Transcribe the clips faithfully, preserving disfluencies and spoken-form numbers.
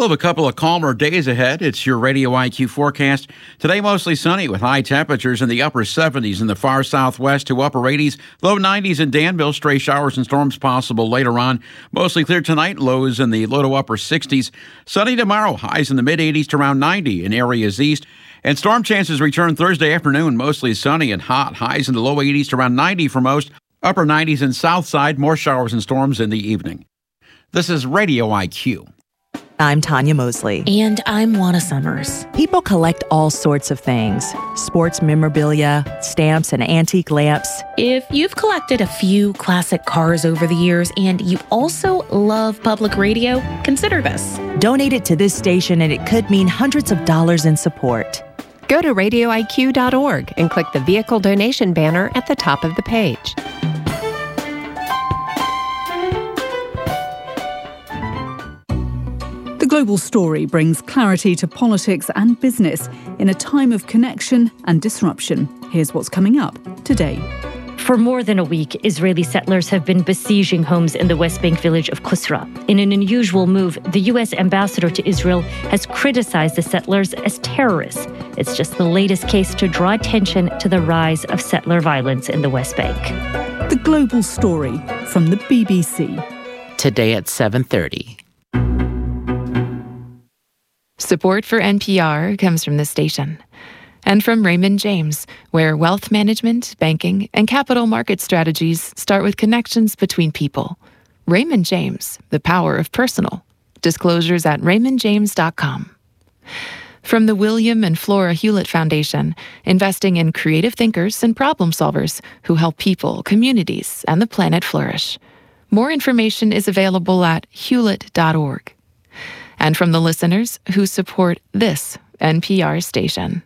We'll have a couple of calmer days ahead. It's your Radio I Q forecast. Today, mostly sunny with high temperatures in the upper seventies in the far southwest to upper eighties, low nineties in Danville. Stray showers and storms possible later on. Mostly clear tonight, lows in the low to upper sixties. Sunny tomorrow, highs in the mid eighties to around ninety in areas east. And storm chances return Thursday afternoon, mostly sunny and hot. Highs in the low eighties to around ninety for most. Upper nineties in south side, more showers and storms in the evening. This is Radio I Q. I'm Tanya Mosley. And I'm Juana Summers. People collect all sorts of things. Sports memorabilia, stamps, and antique lamps. If you've collected a few classic cars over the years and you also love public radio, consider this. Donate it to this station and it could mean hundreds of dollars in support. Go to radio I Q dot org and click the vehicle donation banner at the top of the page. The Global Story brings clarity to politics and business in a time of connection and disruption. Here's what's coming up today. For more than a week, Israeli settlers have been besieging homes in the West Bank village of Qusra. In an unusual move, the U S ambassador to Israel has criticized the settlers as terrorists. It's just the latest case to draw attention to the rise of settler violence in the West Bank. The Global Story from the B B C. Today at seven thirty. Support for N P R comes from this station and from Raymond James, where wealth management, banking, and capital market strategies start with connections between people. Raymond James, the power of personal. Disclosures at raymond james dot com. From the William and Flora Hewlett Foundation, investing in creative thinkers and problem solvers who help people, communities, and the planet flourish. More information is available at hewlett dot org. And from the listeners who support this N P R station.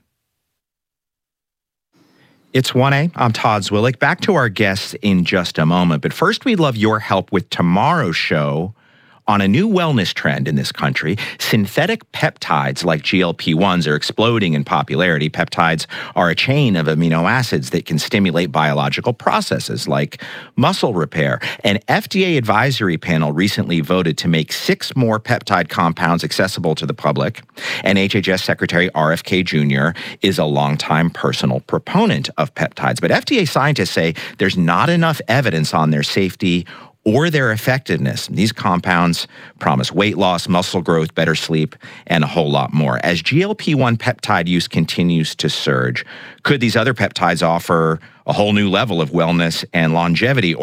It's one A. I'm Todd Zwillich. Back to our guests in just a moment. But first, we'd love your help with tomorrow's show on a new wellness trend in this country. Synthetic peptides like G L P ones are exploding in popularity. Peptides are a chain of amino acids that can stimulate biological processes like muscle repair. An F D A advisory panel recently voted to make six more peptide compounds accessible to the public. And H H S Secretary R F K Junior is a longtime personal proponent of peptides. But F D A scientists say there's not enough evidence on their safety or their effectiveness. These compounds promise weight loss, muscle growth, better sleep, and a whole lot more. As G L P one peptide use continues to surge, could these other peptides offer a whole new level of wellness and longevity?